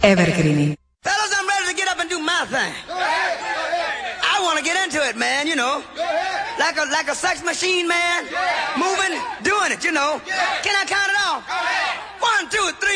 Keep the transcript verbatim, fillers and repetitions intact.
Evergreen. Fellas, I'm ready to get up and do my thing. I want to get into it, man, you know. Like a like a sex machine, man. Moving, doing it, you know. Can I count it off? One, two, three.